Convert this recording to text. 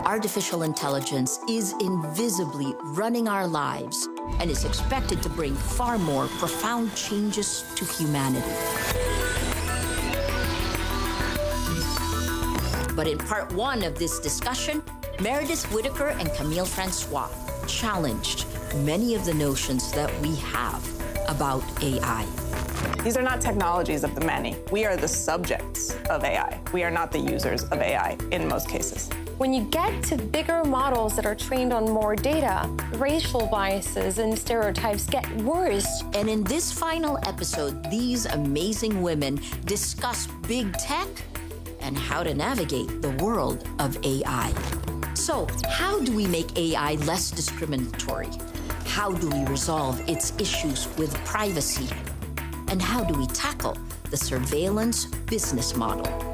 artificial intelligence is invisibly running our lives and is expected to bring far more profound changes to humanity. But in part one of this discussion, Meredith Whittaker and Camille Francois challenged many of the notions that we have about AI. These are not technologies of the many. We are the subjects of AI. We are not the users of AI in most cases. When you get to bigger models that are trained on more data, racial biases and stereotypes get worse. And in this final episode, these amazing women discuss big tech and how to navigate the world of AI. So, how do we make AI less discriminatory? How do we resolve its issues with privacy? And how do we tackle the surveillance business model?